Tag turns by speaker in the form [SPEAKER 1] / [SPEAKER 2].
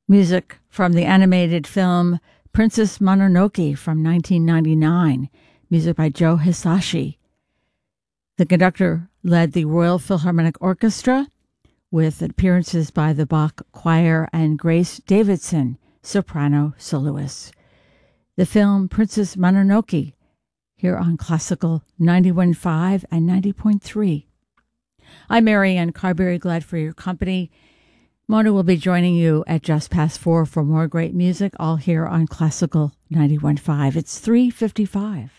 [SPEAKER 1] Music from the animated film Princess Mononoke from 1999, music by Joe Hisaishi. The conductor led the Royal Philharmonic Orchestra with appearances by the Bach Choir and Grace Davidson, soprano soloist. The film Princess Mononoke, here on Classical 91.5 and 90.3. I'm Marianne Carberry, glad for your company. Mona will be joining you at just past 4 for more great music, all here on Classical 91.5. It's 3:55.